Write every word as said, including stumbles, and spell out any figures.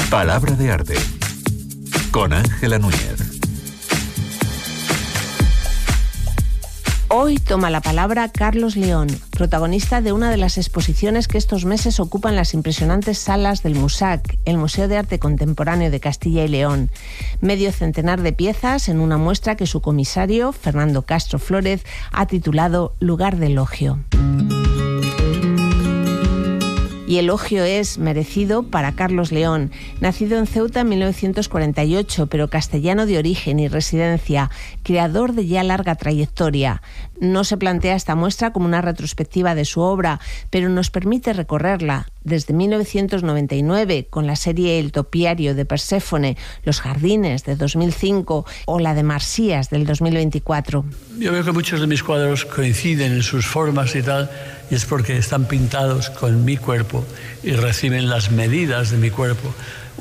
Palabra de arte con Ángela Núñez. Hoy toma la palabra Carlos León, protagonista de una de las exposiciones que estos meses ocupan las impresionantes salas del MUSAC, el Museo de Arte Contemporáneo de Castilla y León. Medio centenar de piezas en una muestra que su comisario, Fernando Castro Flórez, ha titulado Lugar de elogio. Y elogio es merecido para Carlos León, nacido en Ceuta en mil novecientos cuarenta y ocho, pero castellano de origen y residencia, creador de ya larga trayectoria. No se plantea esta muestra como una retrospectiva de su obra, pero nos permite recorrerla desde mil novecientos noventa y nueve con la serie El topiario de Perséfone, Los jardines de dos mil cinco o la de Marsías del dos mil veinticuatro. Yo veo que muchos de mis cuadros coinciden en sus formas y tal, y es porque están pintados con mi cuerpo y reciben las medidas de mi cuerpo.